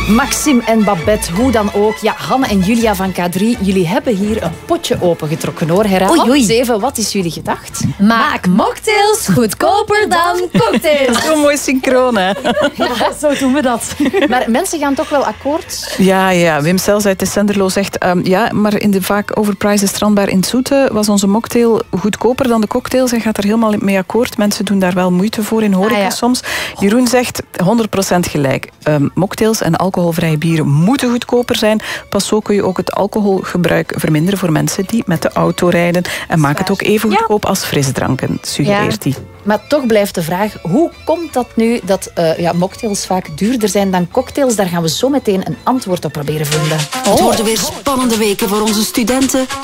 Maxime en Babette, hoe dan ook. Ja, Hanne en Julia van K3, jullie hebben hier een potje opengetrokken hoor. Herhaal eens even, wat is jullie gedacht? Maak mocktails goedkoper dan cocktails. Zo mooi synchroon, hè? Ja, zo doen we dat. Maar mensen gaan toch wel akkoord? Ja. Wim Sels uit de Senderlo zegt... ja, maar in de vaak overprijsde strandbar in Zoete was onze mocktail goedkoper dan de cocktails. Hij gaat er helemaal mee akkoord. Mensen doen daar wel moeite voor in horeca soms. Jeroen zegt 100% gelijk. Mocktails en alcoholvrije bieren moeten goedkoper zijn. Pas zo kun je ook het alcoholgebruik verminderen voor mensen die met de auto rijden. En maak het ook even goedkoop als frisdranken, suggereert hij. Maar toch blijft de vraag, hoe komt dat nu dat mocktails vaak duurder zijn dan cocktails? Daar gaan we zo meteen een antwoord op proberen vinden. Het worden weer spannende weken voor onze studenten.